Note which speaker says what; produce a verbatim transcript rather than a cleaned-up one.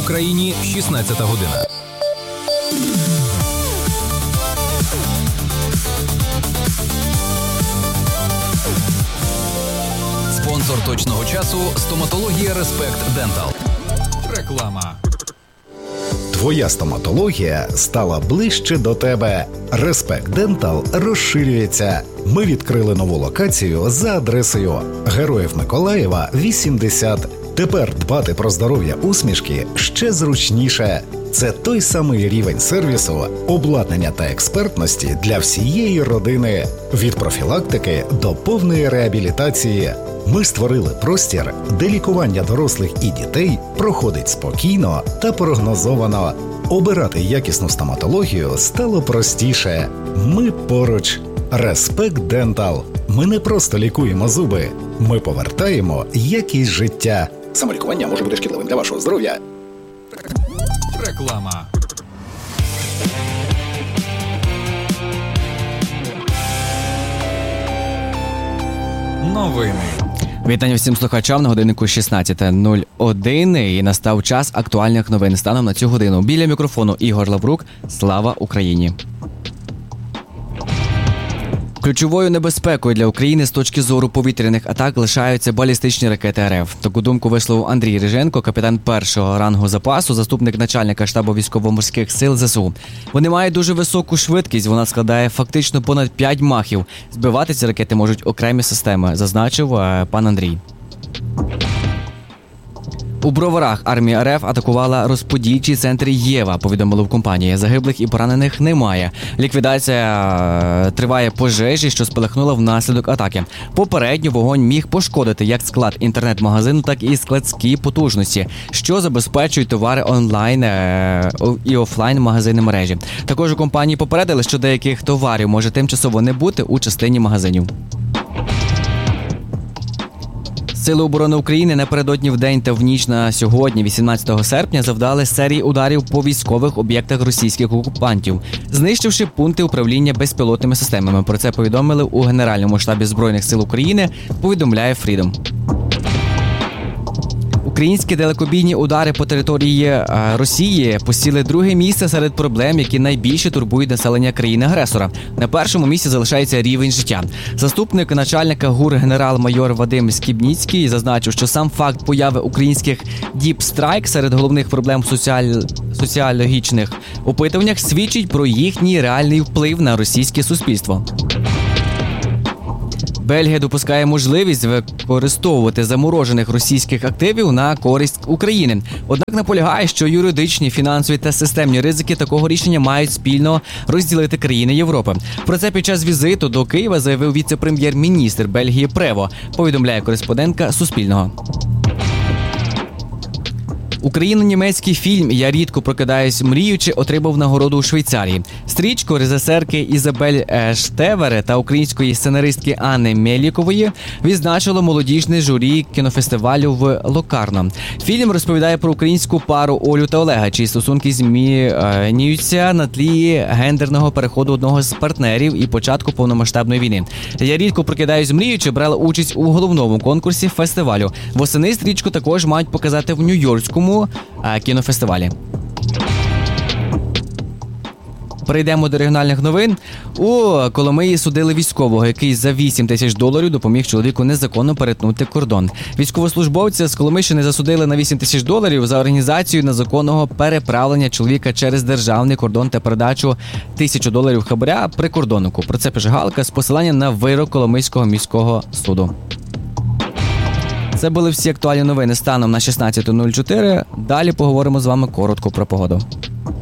Speaker 1: Україні шістнадцята година. Спонсор точного часу – стоматологія Респект Дентал. Реклама.
Speaker 2: Твоя стоматологія стала ближче до тебе. Респект Дентал розширюється. Ми відкрили нову локацію за адресою Героїв Миколаєва, вісімдесят. Тепер дбати про здоров'я усмішки ще зручніше. Це той самий рівень сервісу, обладнання та експертності для всієї родини. Від профілактики до повної реабілітації. Ми створили простір, де лікування дорослих і дітей проходить спокійно та прогнозовано. Обирати якісну стоматологію стало простіше. Ми поруч. Респект Дентал. Ми не просто лікуємо зуби. Ми повертаємо якість життя. Самолікування може бути шкідливим для вашого здоров'я.
Speaker 1: Реклама. Новини.
Speaker 3: Вітання всім слухачам на годиннику шістнадцята нуль один і настав час актуальних новин станом на цю годину. Біля мікрофону Ігор Лаврук. Слава Україні! Ключовою небезпекою для України з точки зору повітряних атак лишаються балістичні ракети РФ. Таку думку висловив Андрій Риженко, капітан першого рангу запасу, заступник начальника штабу військово-морських сил ЗСУ. Вони мають дуже високу швидкість, вона складає фактично понад п'ять махів. Збивати ці ракети можуть окремі системи, зазначив пан Андрій. У Броварах армія РФ атакувала розподільчий центр Єва, повідомили в компанії. Загиблих і поранених немає. Ліквідація триває пожежі, що спалахнула внаслідок атаки. Попередньо вогонь міг пошкодити як склад інтернет-магазину, так і складські потужності, що забезпечують товари онлайн і офлайн магазини мережі. Також у компанії попередили, що деяких товарів може тимчасово не бути у частині магазинів. Сили оборони України напередодні в день та в ніч на сьогодні, вісімнадцятого серпня, завдали серії ударів по військових об'єктах російських окупантів, знищивши пункти управління безпілотними системами. Про це повідомили у Генеральному штабі Збройних сил України, повідомляє Freedom. Українські далекобійні удари по території Росії посіли друге місце серед проблем, які найбільше турбують населення країни-агресора. На першому місці залишається рівень життя. Заступник начальника ГУР генерал-майор Вадим Скібніцький зазначив, що сам факт появи українських Deep Strike серед головних проблем соціаль... соціологічних опитуваннях свідчить про їхній реальний вплив на російське суспільство. Бельгія допускає можливість використовувати заморожених російських активів на користь України. Однак наполягає, що юридичні, фінансові та системні ризики такого рішення мають спільно розділити країни Європи. Про це під час візиту до Києва заявив віце-прем'єр-міністр Бельгії Прево, повідомляє кореспондентка Суспільного. Україно-німецький фільм «Я рідко прокидаюсь мріючи» отримав нагороду у Швейцарії. Стрічку режисерки Ізабель Штевере та української сценаристки Анни Мєлікової відзначило молодіжне журі кінофестивалю в Локарно. Фільм розповідає про українську пару Олю та Олега, чиї стосунки змінюються на тлі гендерного переходу одного з партнерів і початку повномасштабної війни. «Я рідко прокидаюсь мріючи» брала участь у головному конкурсі фестивалю. Восени стрічку також мають показати в Нью-Йоркському кінофестивалі. Перейдемо до регіональних новин. У Коломиї судили військового, який за вісім тисяч доларів допоміг чоловіку незаконно перетнути кордон. Військовослужбовця з Коломийщини засудили на вісім тисяч доларів за організацію незаконного переправлення чоловіка через державний кордон та передачу тисячу доларів хабаря прикордоннику. Про це пише Галка з посиланням на вирок Коломийського міського суду. Це були всі актуальні новини станом на шістнадцята нуль чотири. Далі поговоримо з вами коротко про погоду.